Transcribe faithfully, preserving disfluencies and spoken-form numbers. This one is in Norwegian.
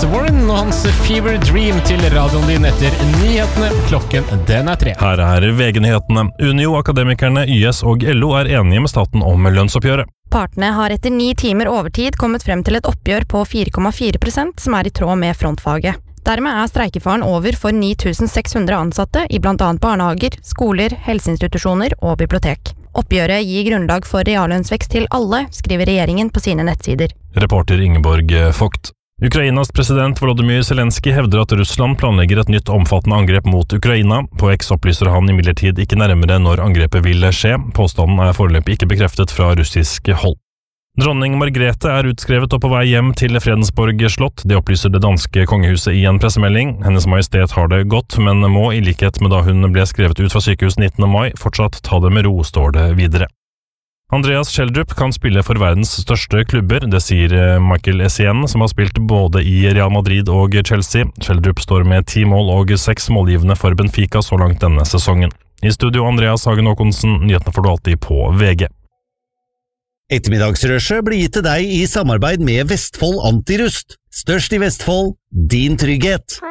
Warren og hans Fever Dream til radioen din etter nyhetene. Klokken den er tre. Her er V G-nyhetene. Unio, Akademikerne, Y S og L O er enige med staten om lønnsoppgjøret. Partene har etter ni timer overtid kommet frem til et oppgjør på fire komma fire prosent, som er i tråd med frontfaget. Dermed er streikefaren over for ni tusen seks hundre ansatte i blant annet barnehager, skoler, helseinstitusjoner og bibliotek. Oppgjøret gir grunnlag for reallønnsvekst til alle, skriver regjeringen på sine nettsider. Reporter Ingeborg Vogt. Ukrainas president Volodymyr Zelensky hevder at Russland planlegger et nytt omfattende angrep mot Ukraina. På X opplyser han imidlertid ikke nærmere når angrepet vil skje. Påstanden er foreløpig ikke bekreftet fra russisk hold. Dronning Margrethe er utskrevet og på vei hjem til Fredensborg slott. Det opplyser det danske kongehuset i en pressemelding. Hennes majestet har det godt, men må i likhet med da hun ble skrevet ut fra sykehus nittende mai fortsatt ta det med ro, står det videre. Andreas Schjelderup kan spille for verdens største klubber, det sier Michael Essien, som har spilt både i Real Madrid og Chelsea. Schjelderup står med ti mål og seks målgivende for Benfica så langt denne sesongen. I studio Andreas Hagen Håkonsen, nyhetene får du alltid på V G. Ettermiddagsrushet blir gitt til deg i samarbeid med Vestfold Antirust. Størst i Vestfold, din trygghet.